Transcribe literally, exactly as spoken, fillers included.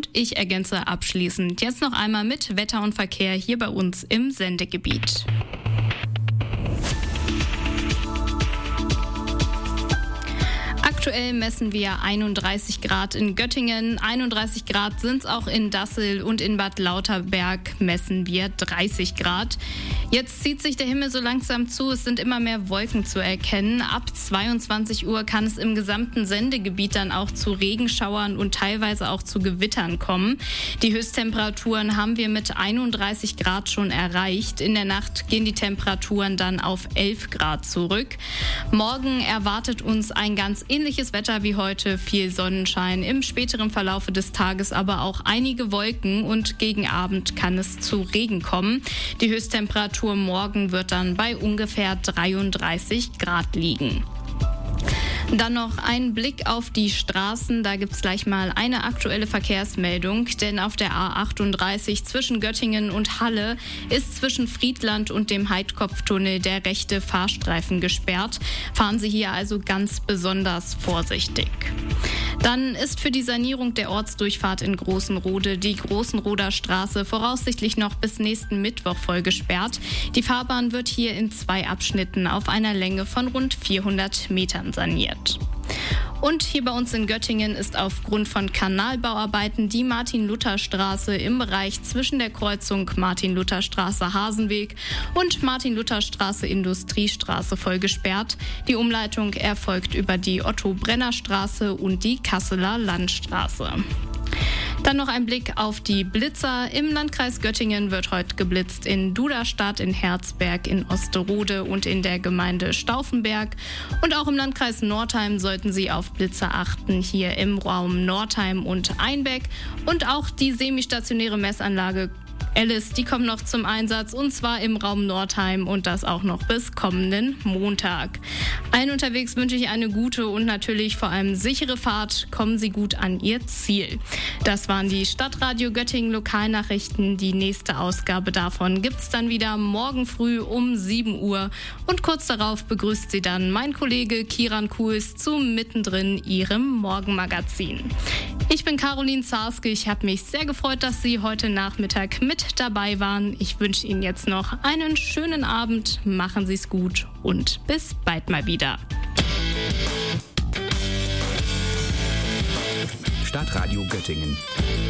Und ich ergänze abschließend jetzt noch einmal mit Wetter und Verkehr hier bei uns im Sendegebiet. Aktuell messen wir einunddreißig Grad in Göttingen, einunddreißig Grad sind es auch in Dassel und in Bad Lauterberg messen wir dreißig Grad. Jetzt zieht sich der Himmel so langsam zu, es sind immer mehr Wolken zu erkennen. Ab zweiundzwanzig Uhr kann es im gesamten Sendegebiet dann auch zu Regenschauern und teilweise auch zu Gewittern kommen. Die Höchsttemperaturen haben wir mit einunddreißig Grad schon erreicht. In der Nacht gehen die Temperaturen dann auf elf Grad zurück. Morgen erwartet uns ein ganz ähnliches Wetter wie heute, viel Sonnenschein, im späteren Verlaufe des Tages aber auch einige Wolken und gegen Abend kann es zu Regen kommen. Die Höchsttemperatur morgen wird dann bei ungefähr dreiunddreißig Grad liegen. Dann noch ein Blick auf die Straßen. Da gibt's gleich mal eine aktuelle Verkehrsmeldung, denn auf der A achtunddreißig zwischen Göttingen und Halle ist zwischen Friedland und dem Heidkopftunnel der rechte Fahrstreifen gesperrt. Fahren Sie hier also ganz besonders vorsichtig. Dann ist für die Sanierung der Ortsdurchfahrt in Großenrode die Großenroder Straße voraussichtlich noch bis nächsten Mittwoch voll gesperrt. Die Fahrbahn wird hier in zwei Abschnitten auf einer Länge von rund vierhundert Metern saniert. Und hier bei uns in Göttingen ist aufgrund von Kanalbauarbeiten die Martin-Luther-Straße im Bereich zwischen der Kreuzung Martin-Luther-Straße-Hasenweg und Martin-Luther-Straße-Industriestraße voll gesperrt. Die Umleitung erfolgt über die Otto-Brenner-Straße und die Kasseler Landstraße. Dann noch ein Blick auf die Blitzer. Im Landkreis Göttingen wird heute geblitzt in Duderstadt, in Herzberg, in Osterode und in der Gemeinde Stauffenberg. Und auch im Landkreis Nordheim sollten Sie auf Blitzer achten, hier im Raum Nordheim und Einbeck. Und auch die semistationäre Messanlage Alice, die kommt noch zum Einsatz und zwar im Raum Nordheim und das auch noch bis kommenden Montag. Allen unterwegs wünsche ich eine gute und natürlich vor allem sichere Fahrt. Kommen Sie gut an Ihr Ziel. Das waren die Stadtradio Göttingen Lokalnachrichten. Die nächste Ausgabe davon gibt's dann wieder morgen früh um sieben Uhr und kurz darauf begrüßt Sie dann mein Kollege Kiran Kuhs zu Mittendrin, Ihrem Morgenmagazin. Ich bin Caroline Zarske. Ich habe mich sehr gefreut, dass Sie heute Nachmittag mit dabei waren. Ich wünsche Ihnen jetzt noch einen schönen Abend. Machen Sie es gut und bis bald mal wieder. Stadtradio Göttingen.